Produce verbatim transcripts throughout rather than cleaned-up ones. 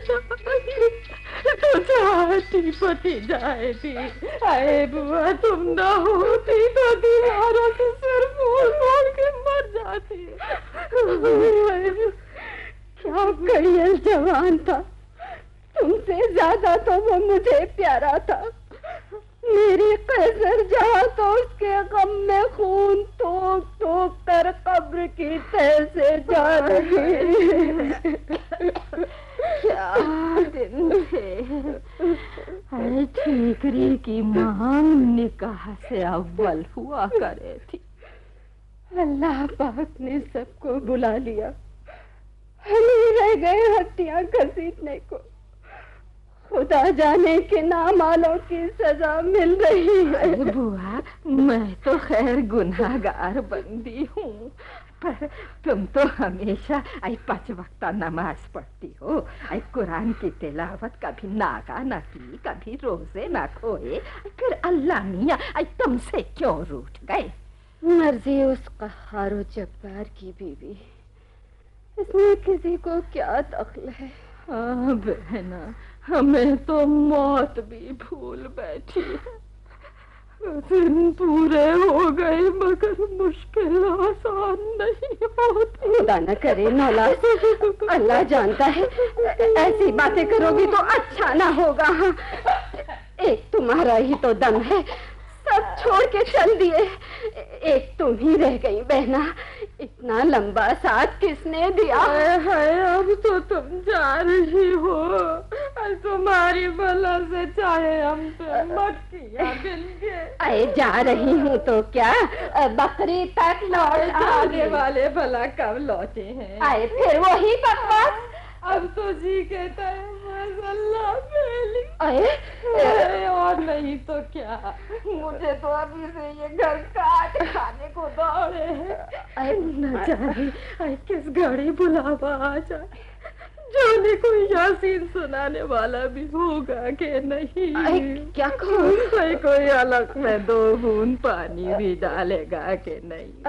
تو چاہتی پتی جائے تھی، اے بوا تم نہ ہوتی تو دیواروں کے سر پھول پھول کے مر جاتی۔ کیا کڑیل جوان تھا، تم سے زیادہ تو وہ مجھے پیارا تھا۔ میری قیصر جہاں تو اس کے غم میں خون ٹوک ٹوک کر قبر کی تہ سے جا رہی۔ کیا دن تھے، ارے ٹھیکری کی مانگ نکاح سے اول ہوا کرے تھی۔ اللہ پاک نے سب کو بلا لیا، ہم ہی رہ گئے ہڈیاں گھسیٹنے کو۔ خدا جانے کے نامالوں کی سزا مل رہی ہے۔ بوا میں تو خیر گناہ گار بندی ہوں، پر تم تو ہمیشہ ای پانچ وقتہ نماز پڑھتی ہو، ای قرآن کی تلاوت کبھی ناگا نہ کی، کبھی روزے نہ کھوئے، پھر اللہ میاں ای تم سے کیوں روٹھ گئے؟ مرضی اس قہار و جبار کی بیوی، اس میں کسی کو کیا دخل ہے؟ ہاں بہنا، ہمیں تو موت بھی بھول بیٹھی ہے۔ دن پورے ہو گئے مگر مشکل آسان نہیں ہوتی۔ خدا نہ کرے نولاس، اللہ جانتا ہے ایسی باتیں کرو گی تو اچھا نہ ہوگا۔ ایک تمہارا ہی تو دم ہے، سب چھوڑ کے چل دیے، ایک تم ہی رہ گئی بہنا۔ اتنا لمبا ساتھ کس نے دیا؟ ہے اب تو تم جا رہی ہو، تمہاری بلا سے چاہے ہم پہ مکیاں بن گئے۔ اے جا رہی ہوں تو کیا بکری تک لوٹ آنے والے بھلا کب لوٹے ہیں؟ آئے پھر وہی بکواس۔ اب تو جی کہتا ہے مسلح پھیلی، اے اور نہیں تو کیا، مجھے تو ابھی سے یہ گھر کاٹ کھانے کو دوڑے ہیں۔ نہ جانے کس گھڑی بلاوا آ جائے، جانے کو یاسین سنانے والا بھی ہوگا کہ نہیں، کیا کہوں، کوئی الگ میں دو بوند پانی بھی ڈالے گا کہ نہیں۔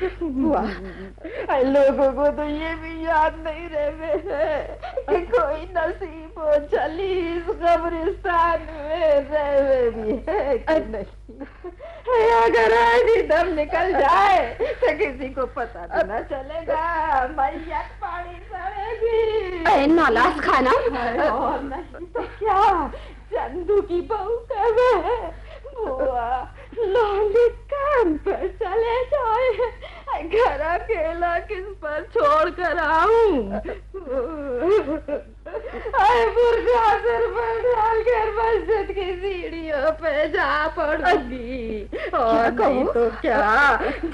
لوگوں کو تو یہ بھی یاد نہیں رہے ہے کہ کوئی نصیب ہو چلی اس قبرستان میں رہے بھی ہے کہ نہیں۔ اگر آج ہی دم نکل جائے تو کسی کو پتہ بھی نہ چلے گا، میت پانی سڑے گی۔ اے نالاس خانہ، اور نہیں تو کیا، چندو کی بہو کہوے ہے بوا لولی کام پر چلے جائے، گھر اکیلا کس پر چھوڑ کر آؤں؟ اے برقع سر پر ڈال کر مسجد کی سیڑھیوں پہ جا پڑوں گی، اور نہیں تو کیا